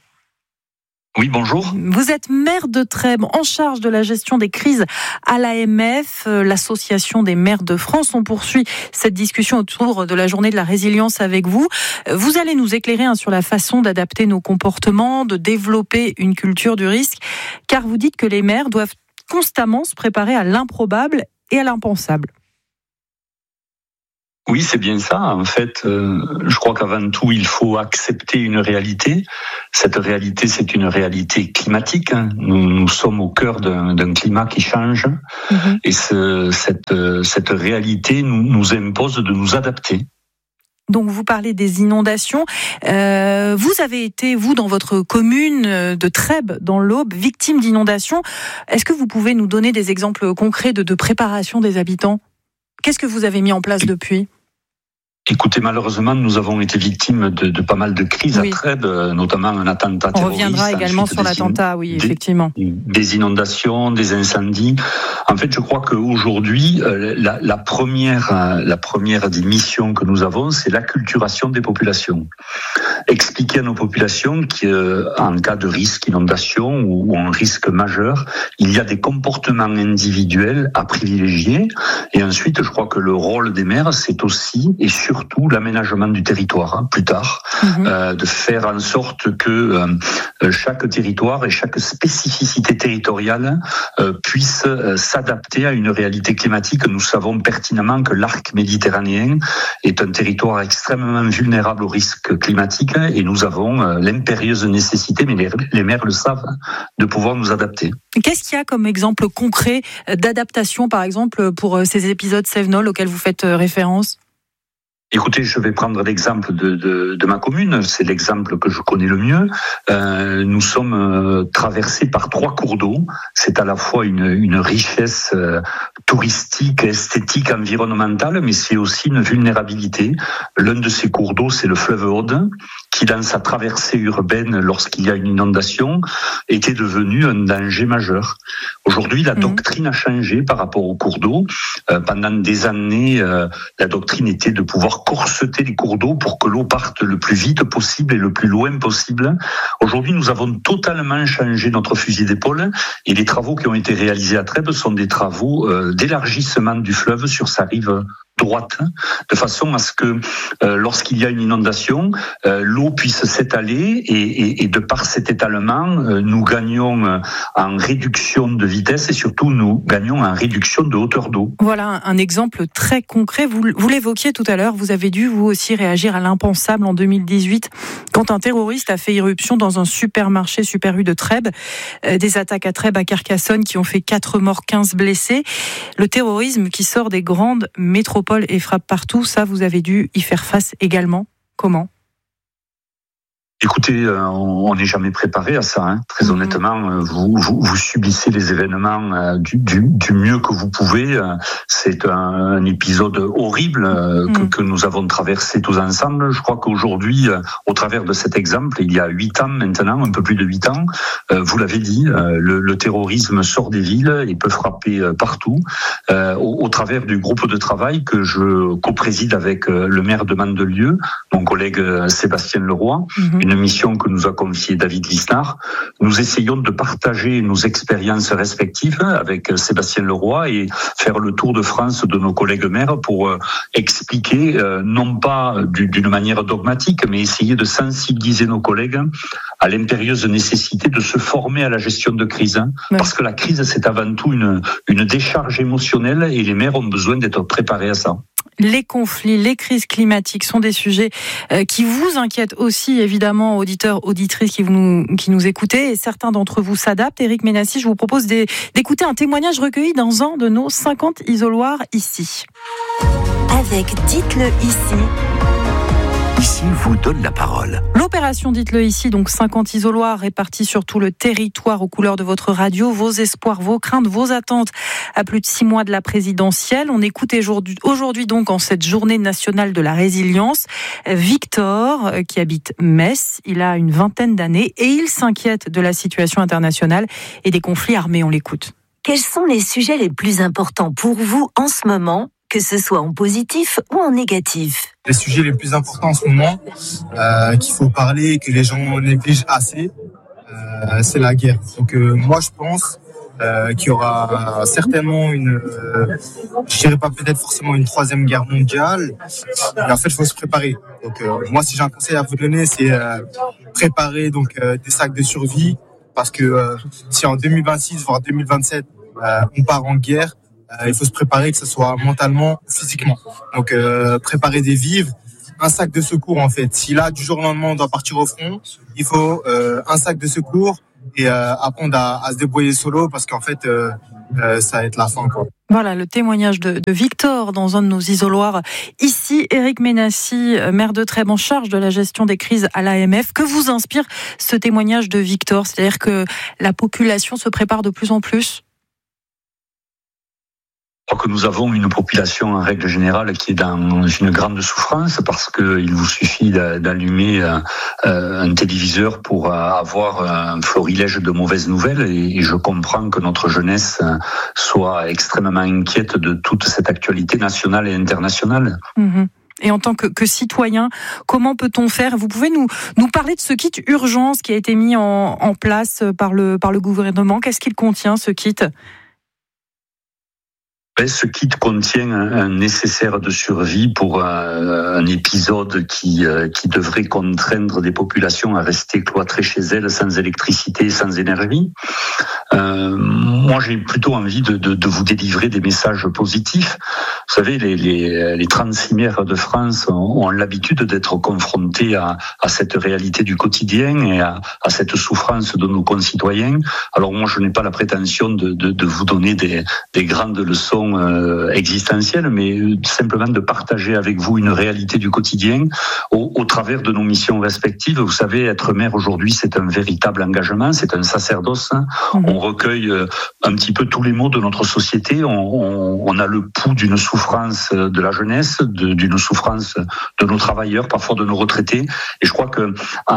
Oui, bonjour. Vous êtes maire de Trèbes, en charge de la gestion des crises à l'A M F, l'Association des maires de France. On poursuit cette discussion autour de la journée de la résilience avec vous. Vous allez nous éclairer hein, sur la façon d'adapter nos comportements, de développer une culture du risque, car vous dites que les maires doivent constamment se préparer à l'improbable et à l'impensable. Oui, c'est bien ça. En fait, euh, je crois qu'avant tout, il faut accepter une réalité. Cette réalité, c'est une réalité climatique. Nous, nous sommes au cœur d'un, d'un climat qui change. Mmh. Et ce, cette, cette réalité nous, nous impose de nous adapter. Donc vous parlez des inondations. Euh, vous avez été, vous, dans votre commune de Trèbes, dans l'Aube, victime d'inondations. Est-ce que vous pouvez nous donner des exemples concrets de, de préparation des habitants ? Qu'est-ce que vous avez mis en place depuis ? Écoutez, malheureusement, nous avons été victimes de, de pas mal de crises oui. à Trèbes, notamment un attentat terroriste. On reviendra également sur l'attentat, oui, des, effectivement. Des inondations, des incendies. En fait, je crois qu'aujourd'hui, la, la première, la première des missions que nous avons, c'est l'acculturation des populations. Expliquer à nos populations qu'en cas de risque inondation ou un risque majeur, il y a des comportements individuels à privilégier. Et ensuite, je crois que le rôle des maires, c'est aussi et surtout l'aménagement du territoire, hein, plus tard, mmh. euh, de faire en sorte que euh, chaque territoire et chaque spécificité territoriale euh, puisse euh, s'adapter à une réalité climatique. Nous savons pertinemment que l'arc méditerranéen est un territoire extrêmement vulnérable aux risques climatiques et nous avons euh, l'impérieuse nécessité, mais les, les maires le savent, de pouvoir nous adapter. Qu'est-ce qu'il y a comme exemple concret d'adaptation, par exemple, pour ces épisodes Sevenol auxquels vous faites référence ? Écoutez, je vais prendre l'exemple de, de, de ma commune, c'est l'exemple que je connais le mieux. Euh, nous sommes euh, traversés par trois cours d'eau. C'est à la fois une, une richesse euh, touristique, esthétique, environnementale, mais c'est aussi une vulnérabilité. L'un de ces cours d'eau, c'est le fleuve Aude, qui dans sa traversée urbaine, lorsqu'il y a une inondation, était devenu un danger majeur. Aujourd'hui, la mmh. doctrine a changé par rapport au cours d'eau. Euh, pendant des années, euh, la doctrine était de pouvoir corseter les cours d'eau pour que l'eau parte le plus vite possible et le plus loin possible. Aujourd'hui, nous avons totalement changé notre fusil d'épaule et les travaux qui ont été réalisés à Trèbes sont des travaux euh, d'élargissement du fleuve sur sa rive droite, de façon à ce que euh, lorsqu'il y a une inondation, euh, l'eau puisse s'étaler et, et, et de par cet étalement, euh, nous gagnons euh, en réduction de vitesse et surtout nous gagnons en réduction de hauteur d'eau. Voilà un exemple très concret. Vous, vous l'évoquiez tout à l'heure, vous avez dû vous aussi réagir à l'impensable en deux mille dix-huit quand un terroriste a fait irruption dans un supermarché Super U de Trèbes. Euh, des attaques à Trèbes, à Carcassonne qui ont fait quatre morts, quinze blessés. Le terrorisme qui sort des grandes métropoles et frappe partout, ça vous avez dû y faire face également. Comment ? Écoutez, euh, on n'est jamais préparé à ça. Hein. Très mmh. honnêtement, euh, vous, vous, vous subissez les événements euh, du, du, du mieux que vous pouvez. Euh, c'est un, un épisode horrible euh, mmh. que, que nous avons traversé tous ensemble. Je crois qu'aujourd'hui, euh, au travers de cet exemple, il y a huit ans maintenant, un peu plus de huit ans, euh, vous l'avez dit, euh, le, le terrorisme sort des villes et peut frapper euh, partout. Euh, au, au travers du groupe de travail que je co-préside avec euh, le maire de Mandelieu, mon collègue euh, Sébastien Leroy, mmh. une mission que nous a confiée David Lisnard. Nous essayons de partager nos expériences respectives avec Sébastien Leroy et faire le tour de France de nos collègues maires pour euh, expliquer, euh, non pas du, d'une manière dogmatique, mais essayer de sensibiliser nos collègues à l'impérieuse nécessité de se former à la gestion de crise. Hein, ouais. Parce que la crise, c'est avant tout une, une décharge émotionnelle et les maires ont besoin d'être préparés à ça. Les conflits, les crises climatiques sont des sujets qui vous inquiètent aussi, évidemment, auditeurs, auditrices qui nous, qui nous écoutez. Et certains d'entre vous s'adaptent. Éric Ménassi, je vous propose d'écouter un témoignage recueilli dans un de nos cinquante isoloirs ici. Avec Dites-le ici. Ici vous donne la parole. L'opération Dites-le ici, donc cinquante isoloirs répartis sur tout le territoire aux couleurs de votre radio, vos espoirs, vos craintes, vos attentes à plus de six mois de la présidentielle. On écoute aujourd'hui, aujourd'hui donc en cette journée nationale de la résilience, Victor qui habite Metz. Il a une vingtaine d'années et il s'inquiète de la situation internationale et des conflits armés. On l'écoute. Quels sont les sujets les plus importants pour vous en ce moment, que ce soit en positif ou en négatif? Les sujets les plus importants en ce moment, euh, qu'il faut parler, que les gens négligent assez, euh, c'est la guerre. Donc euh, moi je pense euh, qu'il y aura certainement une, euh, je dirais pas peut-être forcément une troisième guerre mondiale, mais en fait il faut se préparer. Donc euh, moi si j'ai un conseil à vous donner, c'est euh, préparer donc euh, des sacs de survie, parce que euh, si en deux mille vingt-six voire deux mille vingt-sept euh, on part en guerre, Euh, il faut se préparer, que ce soit mentalement, physiquement. Donc, euh, préparer des vivres, un sac de secours en fait. Si là, du jour au lendemain, on doit partir au front, il faut euh, un sac de secours et euh, apprendre à, à se débrouiller solo, parce qu'en fait, euh, euh, ça va être la fin, quoi. Voilà le témoignage de, de Victor dans un de nos isoloirs. Ici, Éric Ménassi, maire de Trèbes en charge de la gestion des crises à l'A M F. Que vous inspire ce témoignage de Victor? C'est-à-dire que la population se prépare de plus en plus? Je crois que nous avons une population en règle générale qui est dans une grande souffrance, parce qu'il vous suffit d'allumer un téléviseur pour avoir un florilège de mauvaises nouvelles, et je comprends que notre jeunesse soit extrêmement inquiète de toute cette actualité nationale et internationale. Mmh. Et en tant que, que citoyen, comment peut-on faire? Vous pouvez nous, nous parler de ce kit urgence qui a été mis en, en place par le, par le gouvernement. Qu'est-ce qu'il contient, ce kit? Ce kit contient un nécessaire de survie pour un, un épisode qui, qui devrait contraindre des populations à rester cloîtrées chez elles, sans électricité, sans énergie. Euh, moi, j'ai plutôt envie de, de, de vous délivrer des messages positifs. Vous savez, les, les, les trente-six maires de France ont, ont l'habitude d'être confrontés à, à cette réalité du quotidien et à, à cette souffrance de nos concitoyens. Alors moi, je n'ai pas la prétention de, de, de vous donner des, des grandes leçons Euh, existentielle, mais simplement de partager avec vous une réalité du quotidien au, au travers de nos missions respectives. Vous savez, être maire aujourd'hui, c'est un véritable engagement, c'est un sacerdoce. Mmh. On recueille un petit peu tous les maux de notre société, on, on, on a le pouls d'une souffrance souffrance de la jeunesse, de, d'une souffrance de nos travailleurs, parfois de nos retraités. Et je crois que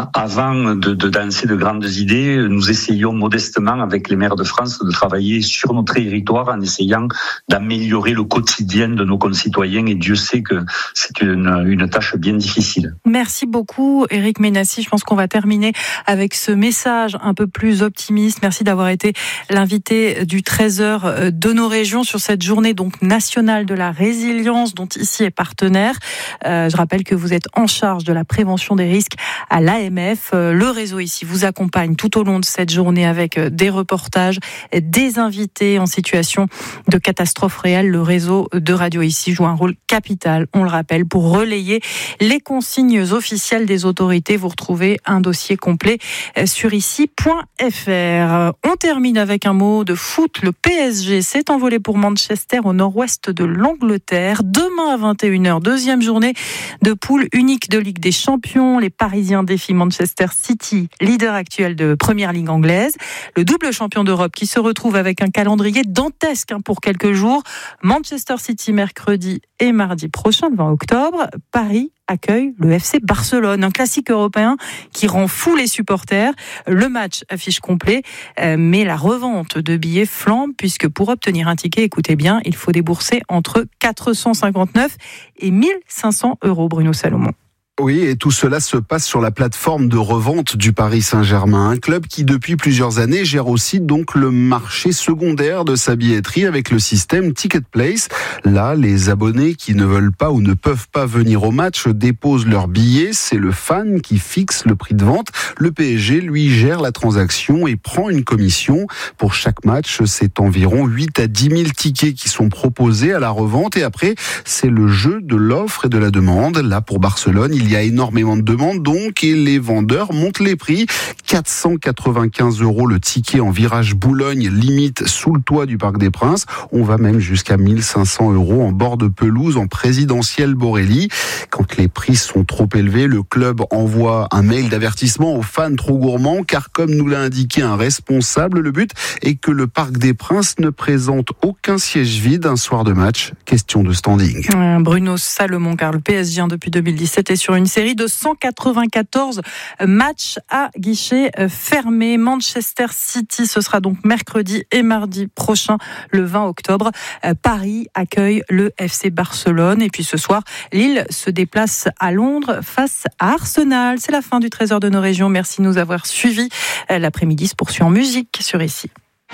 avant de, de danser de grandes idées, nous essayons modestement avec les maires de France de travailler sur notre territoire en essayant d'améliorer le quotidien de nos concitoyens. Et Dieu sait que c'est une, une tâche bien difficile. Merci beaucoup, Éric Ménassi. Je pense qu'on va terminer avec ce message un peu plus optimiste. Merci d'avoir été l'invité du treize heures de nos régions sur cette journée donc nationale de la résilience dont ici est partenaire. Euh, je rappelle que vous êtes en charge de la prévention des risques à l'A M F. Euh, le réseau ici vous accompagne tout au long de cette journée avec des reportages, des invités en situation de catastrophe réelle. Le réseau de Radio Ici joue un rôle capital, on le rappelle, pour relayer les consignes officielles des autorités. Vous retrouvez un dossier complet sur ici point f r. On termine avec un mot de foot. Le P S G s'est envolé pour Manchester au nord-ouest de l'Angleterre. Demain à vingt et une heures, deuxième journée de poule unique de Ligue des Champions. Les Parisiens défient Manchester City, leader actuel de Première Ligue anglaise. Le double champion d'Europe qui se retrouve avec un calendrier dantesque pour quelques jours. Manchester City mercredi et mardi prochain, le vingt octobre. Paris accueille le F C Barcelone, un classique européen qui rend fou les supporters. Le match affiche complet, mais la revente de billets flambe puisque pour obtenir un ticket, écoutez bien, il faut débourser entre quatre cent cinquante-neuf et mille cinq cents euros, Bruno Salomon. Oui, et tout cela se passe sur la plateforme de revente du Paris Saint-Germain, un club qui depuis plusieurs années gère aussi donc le marché secondaire de sa billetterie avec le système Ticket Place. Là, les abonnés qui ne veulent pas ou ne peuvent pas venir au match déposent leurs billets, c'est le fan qui fixe le prix de vente. Le P S G, lui, gère la transaction et prend une commission. Pour chaque match, c'est environ huit à dix mille tickets qui sont proposés à la revente et après, c'est le jeu de l'offre et de la demande. Là, pour Barcelone, il y a énormément de demandes donc et les vendeurs montent les prix. quatre cent quatre-vingt-quinze euros le ticket en virage Boulogne, limite sous le toit du Parc des Princes. On va même jusqu'à mille cinq cents euros en bord de pelouse en présidentielle Borelli. Quand les prix sont trop élevés, le club envoie un mail d'avertissement aux fans trop gourmands car comme nous l'a indiqué un responsable, le but est que le Parc des Princes ne présente aucun siège vide un soir de match. Question de standing. Bruno Salomon, car le P S G depuis deux mille dix-sept est sur une série de cent quatre-vingt-quatorze matchs à guichet fermé. Manchester City, ce sera donc mercredi et mardi prochain, le vingt octobre. Paris accueille le F C Barcelone. Et puis ce soir, Lille se déplace à Londres face à Arsenal. C'est la fin du treize heures de nos régions. Merci de nous avoir suivis. L'après-midi se poursuit en musique sur Ici.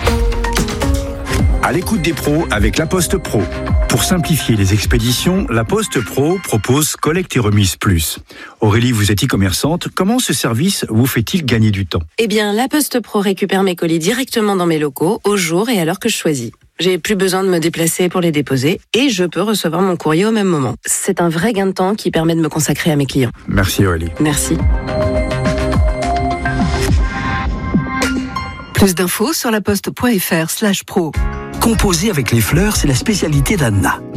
À l'écoute des pros avec La Poste Pro. Pour simplifier les expéditions, La Poste Pro propose Collecte et Remise Plus. Aurélie, vous êtes e-commerçante. Comment ce service vous fait-il gagner du temps ? Eh bien, La Poste Pro récupère mes colis directement dans mes locaux, au jour et à l'heure que je choisis. J'ai plus besoin de me déplacer pour les déposer et je peux recevoir mon courrier au même moment. C'est un vrai gain de temps qui permet de me consacrer à mes clients. Merci Aurélie. Merci. Plus d'infos sur laposte point fr slash pro. Composer avec les fleurs, c'est la spécialité d'Anna.